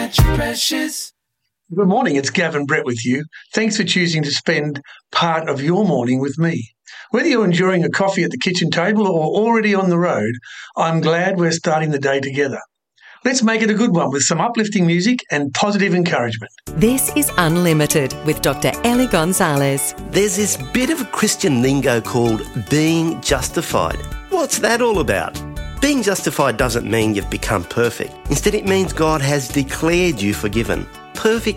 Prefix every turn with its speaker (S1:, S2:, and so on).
S1: at your precious.
S2: Good morning, it's Gavin Brett with you. Thanks for choosing to spend part of your morning with me. Whether you're enjoying a coffee at the kitchen table or already on the road, I'm glad we're starting the day together. Let's make it a good one with some uplifting music and positive encouragement.
S3: This is Unlimited with Dr. Ellie Gonzalez.
S4: There's this bit of Christian lingo called being justified. What's that all about? Being justified doesn't mean you've become perfect. Instead, it means God has declared you forgiven. Perfect